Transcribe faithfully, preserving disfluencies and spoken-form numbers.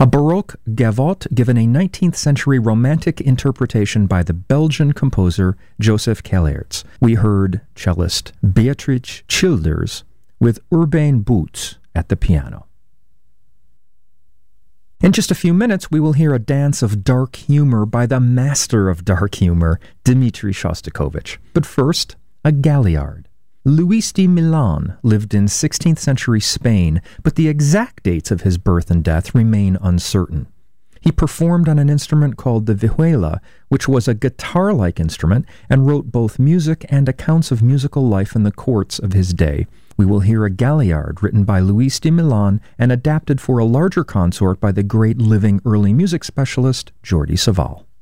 a Baroque gavotte given a nineteenth century romantic interpretation by the Belgian composer Joseph Kellerts. We heard cellist Beatrix Childers with Urbain Boots at the piano. In just a few minutes, we will hear a dance of dark humor by the master of dark humor, Dmitri Shostakovich. But first, a galliard. Luis de Milan lived in sixteenth century Spain, but the exact dates of his birth and death remain uncertain. He performed on an instrument called the vihuela, which was a guitar-like instrument, and wrote both music and accounts of musical life in the courts of his day. We will hear a galliard written by Luis de Milan and adapted for a larger consort by the great living early music specialist Jordi Savall.